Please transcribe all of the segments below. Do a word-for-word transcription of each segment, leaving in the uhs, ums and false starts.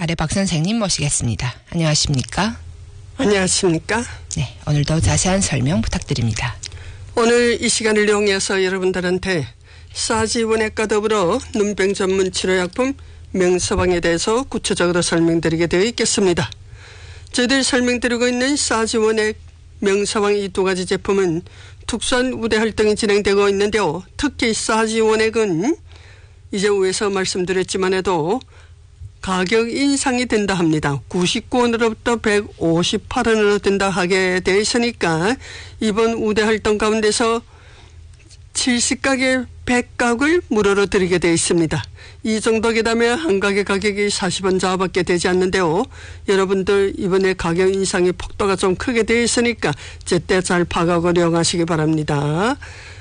의사생활의 박 선생님 모시겠습니다. 안녕하십니까? 안녕하십니까? 네, 오늘도 자세한 설명 부탁드립니다. 오늘 이 시간을 이용해서 여러분들한테 싸지원액과 더불어 눈병 전문 치료약품 명서방에 대해서 구체적으로 설명드리게 되어 있겠습니다. 저희들이 설명드리고 있는 싸지원액, 명서방 이 두 가지 제품은 특수한 우대 활동이 진행되고 있는데요. 특히 싸지원액은 이제 위에서 말씀드렸지만 해도 가격 인상이 된다 합니다. 구십구 원으로부터 백오십팔 원으로 된다 하게 되어 있으니까 이번 우대 활동 가운데서 칠십 가게 백 각을 무료로 드리게 되어 있습니다. 이 정도 계다면 한 가게 가격이 사십 원 자밖에 되지 않는데요. 여러분들 이번에 가격 인상이 폭도가 좀 크게 되어 있으니까 제때 잘 파악하고 이용하시기 바랍니다.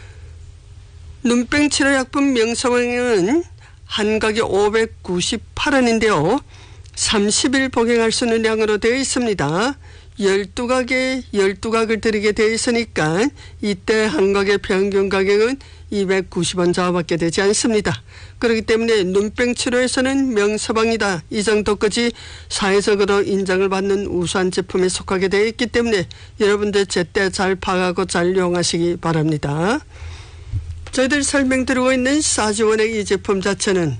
눈병 치료약품 명서방은 한 가게 오백구십팔 원인데요. 삼십 일 복용할 수 있는 양으로 되어 있습니다. 열두 가게 열두 각을 드리게 되어 있으니까 이때 한 가게 평균 가격은 이백구십 원 자밖에 되지 않습니다. 그렇기 때문에 눈병 치료에서는 명서방이다, 이 정도까지 사회적으로 인정을 받는 우수한 제품에 속하게 되어 있기 때문에 여러분들 제때 잘 파악하고 잘 이용하시기 바랍니다. 저희들 설명드리고 있는 싸지원액 이 제품 자체는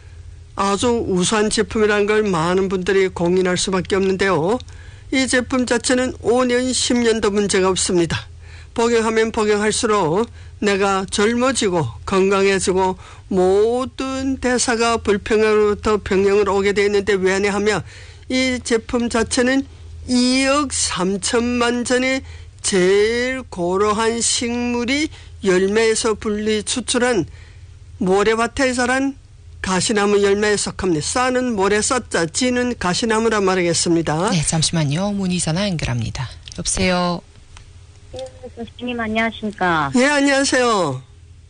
아주 우수한 제품이라는 걸 많은 분들이 공인할 수밖에 없는데요. 이 제품 자체는 오 년, 십 년도 문제가 없습니다. 복용하면 복용할수록 내가 젊어지고 건강해지고 모든 대사가 불평으로부터 병영으로 오게 되어 있는데 왜 하냐 하면 이 제품 자체는 이억 삼천만 전의 제일 고루한 식물이 열매에서 분리 추출한 모래밭에 자란 가시나무 열매에 속합니다. 싸는 모래 쌌자, 지는 가시나무라 말하겠습니다. 네, 잠시만요. 문의 전화 연결합니다. 여보세요. 예, 선생님 안녕하십니까? 예, 안녕하세요.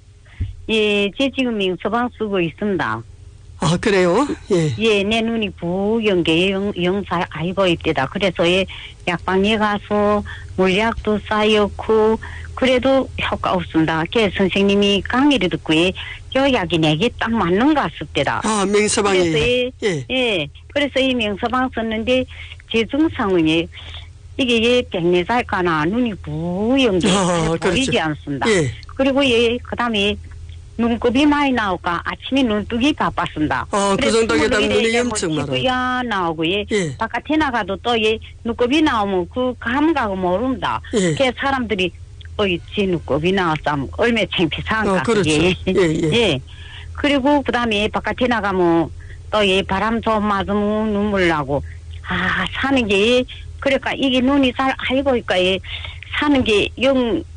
예, 제 지금 명서방 쓰고 있습니다. 아, 그래요? 예. 예, 내 눈이 부연계 영, 영사 알고 있대다. 그래서 예, 약방에 가서 물약도 쌓였고 그래도 효과 없습니다. 그 선생님이 강의를 듣고 예, 요 약이 내게 딱 맞는 것 같습니다. 아, 명서방이. 그래서 예, 예. 예, 그래서 이 명서방 썼는데 제 증상은 예, 이게 예, 백내살까나 눈이 부연계 아, 보이지 그렇죠. 않습니다. 예. 그리고 예, 그다음에 눈곱이 많이 나오까 아침에 눈뜨기 바빴습니다. 어, 그 정도에 되면 눈이 염증 말아요. 야 나오고 예, 예. 바깥에 나가도 또 예, 눈곱이 나오면 그 감각을 모릅니다. 예. 그래서 사람들이 어이 제 눈곱이 나왔다면 얼마나 창피상가. 어, 그렇죠. 예. 예, 예. 예. 그리고 그다음에 바깥에 나가면 또 예, 바람 좀 맞으면 눈물 나고 아 사는 게 그러니까 이게 눈이 잘 알고 있까 예, 사는 게 영